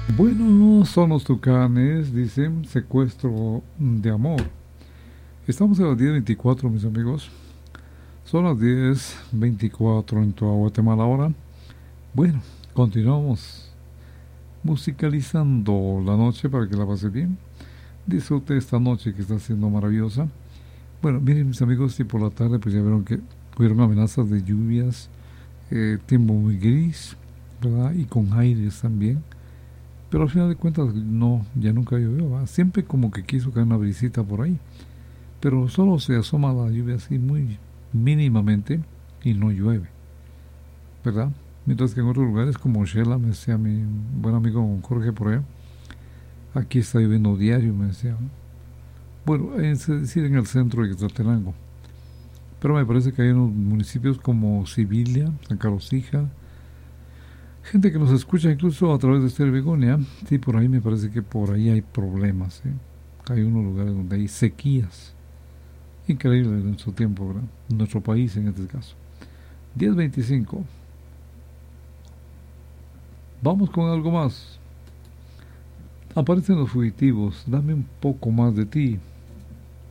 Bueno, son los tucanes, dicen secuestro de amor. Estamos a las 10:24, mis amigos. Son las 10:24 en toda Guatemala ahora. Bueno, continuamos musicalizando la noche para que la pase bien. Disfrute esta noche que está siendo maravillosa. Bueno, miren mis amigos, y por la tarde pues ya vieron que hubieron amenazas de lluvias, tiempo muy gris, ¿verdad? Y con aires también. Pero al final de cuentas no, ya nunca llovió, ¿va? Siempre como que quiso caer una brisita por ahí. Pero solo se asoma la lluvia así muy mínimamente y no llueve, ¿verdad? Mientras que en otros lugares como Shela, me decía mi buen amigo Jorge por allá, aquí está lloviendo diario, me decía, ¿no? Bueno, es decir, en el centro de Quetzaltenango. Pero me parece que hay unos municipios como Sibilia, San Carlos Hija, gente que nos escucha incluso a través de Estéreo Begonia. Sí, por ahí me parece que por ahí hay problemas, ¿eh? Hay unos lugares donde hay sequías. Increíble en nuestro tiempo, ¿verdad? Nuestro país en este caso. 10:25. Vamos con algo más. Aparecen los fugitivos. Dame un poco más de ti.